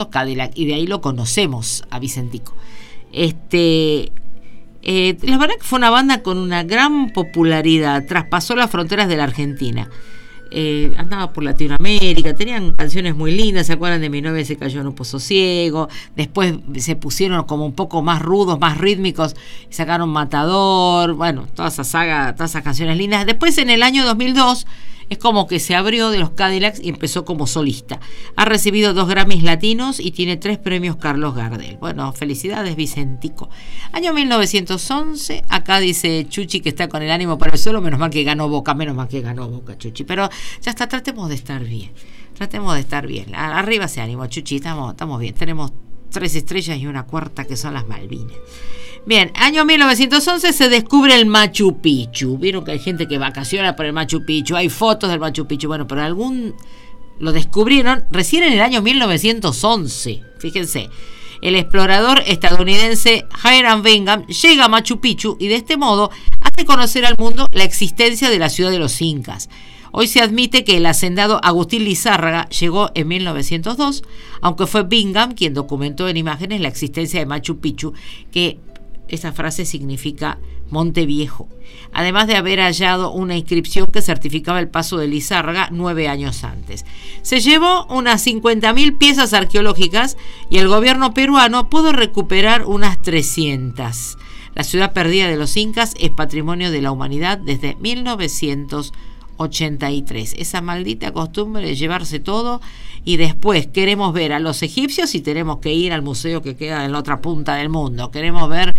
Cadillac, y de ahí lo conocemos a Vicentico. La verdad que fue una banda con una gran popularidad, traspasó las fronteras de la Argentina. Andaba por Latinoamérica, tenían canciones muy lindas. ¿Se acuerdan de Mi novia se cayó en un pozo ciego? Después se pusieron como un poco más rudos, más rítmicos, y sacaron Matador, bueno, toda esa saga, todas esas canciones lindas. Después, en el año 2002, es como que se abrió de los Cadillacs y empezó como solista. Ha recibido 2 Grammys latinos y tiene 3 premios Carlos Gardel. Bueno, felicidades, Vicentico. Año 1911, acá dice Chuchi que está con el ánimo para el suelo, menos mal que ganó Boca, Chuchi. Pero ya está, tratemos de estar bien. Arriba ese ánimo, Chuchi, estamos bien. Tenemos 3 estrellas y una cuarta que son las Malvinas. Bien, año 1911 se descubre el Machu Picchu. Vieron que hay gente que vacaciona por el Machu Picchu, hay fotos del Machu Picchu. Bueno, pero lo descubrieron recién en el año 1911. Fíjense, el explorador estadounidense Hiram Bingham llega a Machu Picchu y de este modo hace conocer al mundo la existencia de la ciudad de los incas. Hoy se admite que el hacendado Agustín Lizárraga llegó en 1902, aunque fue Bingham quien documentó en imágenes la existencia de Machu Picchu, que esa frase significa Monte Viejo, además de haber hallado una inscripción que certificaba el paso de Lizárraga 9 años antes. Se llevó unas 50.000 piezas arqueológicas y el gobierno peruano pudo recuperar unas 300. La ciudad perdida de los incas es patrimonio de la humanidad desde 1983. Esa maldita costumbre de llevarse todo, y después queremos ver a los egipcios y tenemos que ir al museo que queda en la otra punta del mundo. Queremos ver